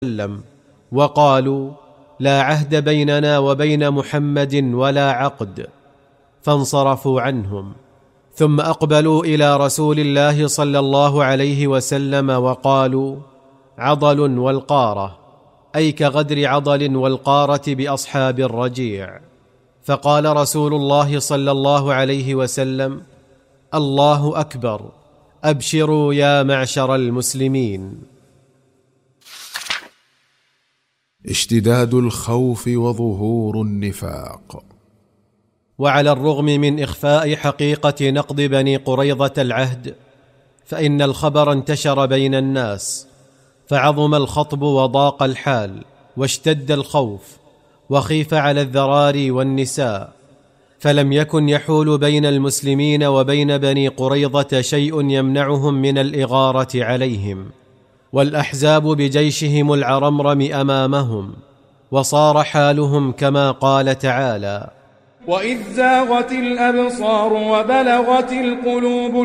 وسلم وقالوا: لا عهد بيننا وبين محمد ولا عقد، فانصرفوا عنهم. ثم أقبلوا إلى رسول الله صلى الله عليه وسلم وقالوا: عضل والقارة، أي كغدر عضل والقارة بأصحاب الرجيع. فقال رسول الله صلى الله عليه وسلم: الله أكبر، أبشروا يا معشر المسلمين. اشتداد الخوف وظهور النفاق. وعلى الرغم من إخفاء حقيقة نقض بني قريظة العهد، فإن الخبر انتشر بين الناس، فعظم الخطب وضاق الحال واشتد الخوف، وخيف على الذراري والنساء، فلم يكن يحول بين المسلمين وبين بني قريظة شيء يمنعهم من الإغارة عليهم، والأحزاب بجيشهم العرمرم أمامهم، وصار حالهم كما قال تعالى: وإذ زاغت الأبصار وبلغت القلوب